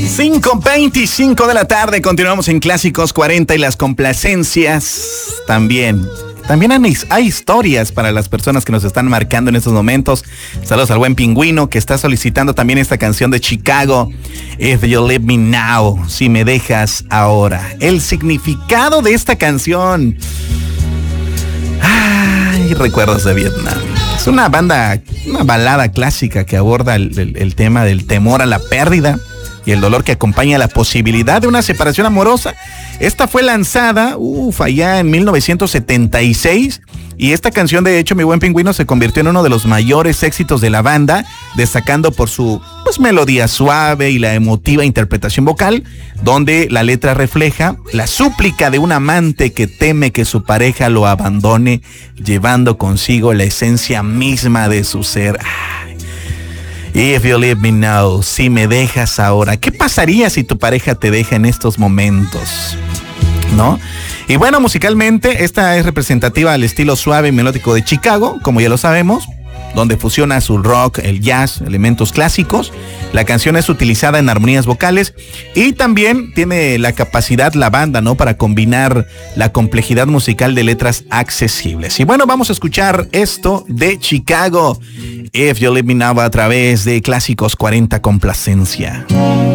5:25 de la tarde, continuamos en Clásicos 40 y las complacencias también. También hay historias para las personas que nos están marcando en estos momentos. Saludos al buen Pingüino que está solicitando también esta canción de Chicago, If You Leave Me Now, si me dejas ahora. El significado de esta canción. Ay, recuerdos de Vietnam. Es una balada clásica que aborda el tema del temor a la pérdida y el dolor que acompaña la posibilidad de una separación amorosa. Esta fue lanzada, allá en 1976, y esta canción, de hecho, mi buen Pingüino, se convirtió en uno de los mayores éxitos de la banda, destacando por su melodía suave y la emotiva interpretación vocal, donde la letra refleja la súplica de un amante que teme que su pareja lo abandone, llevando consigo la esencia misma de su ser. If you leave me now, si me dejas ahora. ¿Qué pasaría si tu pareja te deja en estos momentos? ¿No? Y bueno, musicalmente, esta es representativa al estilo suave y melódico de Chicago, como ya lo sabemos, donde fusiona su rock, el jazz, elementos clásicos. La canción es utilizada en armonías vocales y también tiene la capacidad la banda, ¿no?, para combinar la complejidad musical de letras accesibles. Y bueno, vamos a escuchar esto de Chicago, If You Leave Me Now, a través de Clásicos 40 Complacencia.